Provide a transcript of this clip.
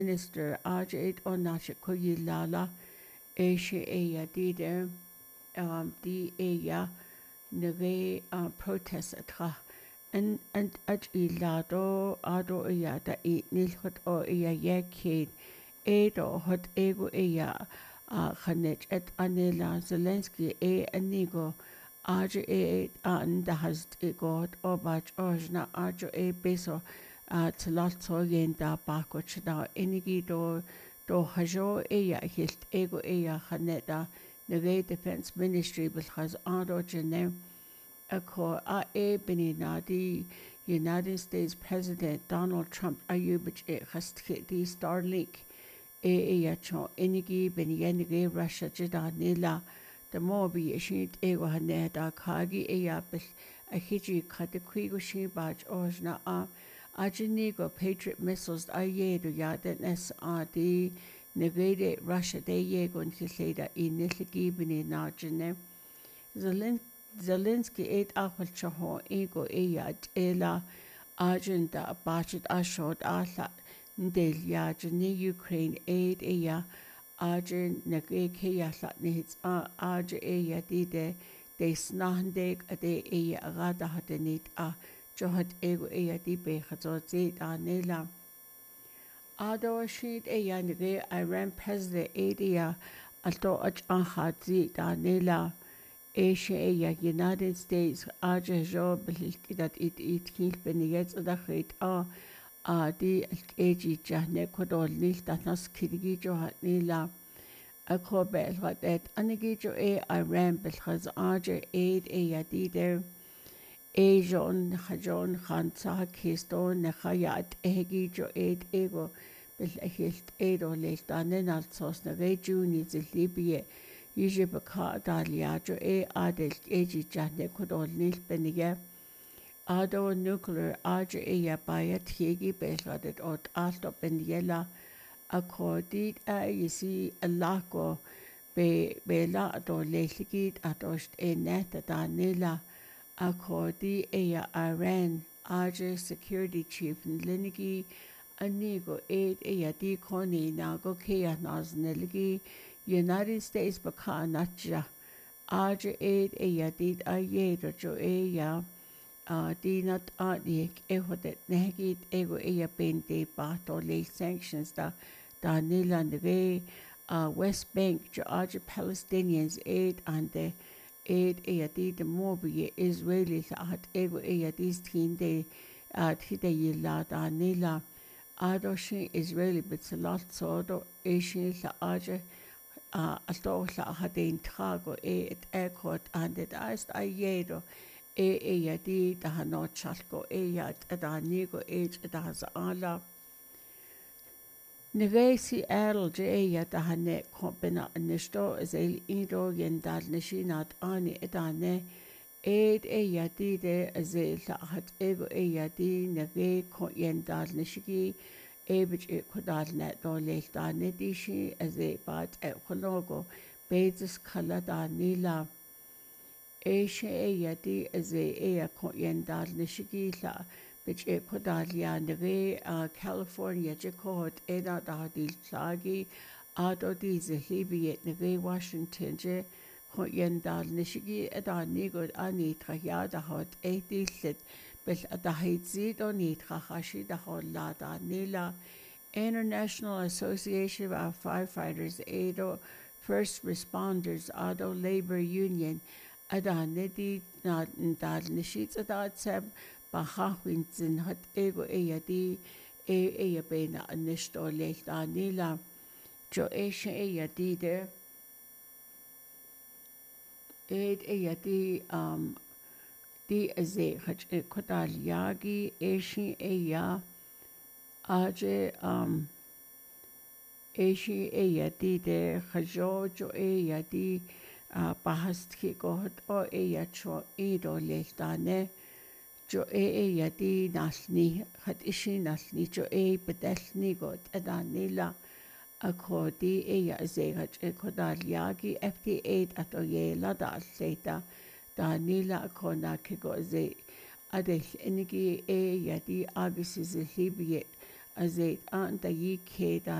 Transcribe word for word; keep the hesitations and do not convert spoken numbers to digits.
Minister Ajit Onachikoyilala Asia Aya Dide um the Aya Neve uh, protest atra and and at ilado ado Aya da e nilhot o Aya Yakid Edo hot ego Aya uh Khanet et Anela Zelensky e anigo Aja e an da has ego obach ojna ajo e beso uh, Tlato yenda bako chida inigi do do hajo eya hilt ego eya haneda neve defense ministry bilhaz ado jene ako a e beninadi United States President Donald Trump ayubich e hastke di Starlink e eya cho inigi benyenige Russia jida nila the mobi shit ego haneda kagi eya bil a hiji katekwigo shi bach ojna a Ajinigo Patriot missiles ayedo yadenes adi negede Russia de yegon kisleda iniligi bini najene Zelensky eight akwal chaho ego eyad ela agenda bachit ashod ala ndel yajene Ukraine aid eya ajen negeke yasat nihits aj eya dide de snahandeg ade eya agada hadenit a Johad ego eya di bechazo zit anela. Ado sheet eya nige Iran President edia alto ach anha zit anela. Asia eya United States aja jo bilkidat it it kil beniyets adachit a a di eji jahne kodol nil tanas kirgi johad nela. Ako belhat et anigi jo e Iran bilchaz aja aid eya di der. Ajon Hajon Khansa Kiston Nehayat Egi Jo Ed Ego Bil Ehilt Edo Leltanen Alsos Nave Juni Zilibie Yijibaka Dalia Jo E Adel Eji Jahne Kodol Nil Benige Ado Nuclear Aja Eya Bayat Hegi Belgadet Ot Alto Beniela Accordit A Yisi Alako Be Bela Ado Leligit Adost E Neta Danila Akodi eya Iran Aja Security Chief Nlinigi Anigo aid eya di koni nago kea nazneligi United States baka natja Aja aid eya did ayeda jo eya di nat adik ehodet negit ego eya bende bato le sanctions da da nila neve West Bank jo Aja Palestinians aid and the aid eya the mobi Israeli at ego eya dis tinde at hide yilla da nila ado shi Israeli but a lot so Asian la aja alto la hadin trago e et ekot and it ast ayedo e eya di da no chalko eya da nigo age da has ala Nevesi erl eya da hane kompena nisto zel ido yendal nishinat ani edane aid eya di de zel hat ego eya di neve ko yendal nishigi ebich e kodal net do lelta nedishi eze bat e kologo bezis kala da nila Asia eya di eze eya ko yendal nishigi la which e kodalia neve California jekot eda da dil sagi ado di zehlibi neve Washington je ko yendal nishigi eda nigod ani trayada hot e dilit bel da hitzi do ni trahashi da holla da nila International Association of Firefighters Edo First Responders Ado Labor Union ada nedi na dal nishit ada seb Bahawinzin hat ego eya di e eya bena anisto lehta nila jo Asia eya di de ed eya di um di aze hat e kodal yagi Asia eya aje um Asia eya di de hajo jo eya di bahast ki gohot o eya cho ido lehta ne jo e e ya di nalni hat ishi nalni jo e bedelni got edanila akodi e ya ze hat e kodal yagi F D A at oyela da seta da nila akona ke go ze adel enigi e ya di agisi ze hibiet a zét an da yi ke da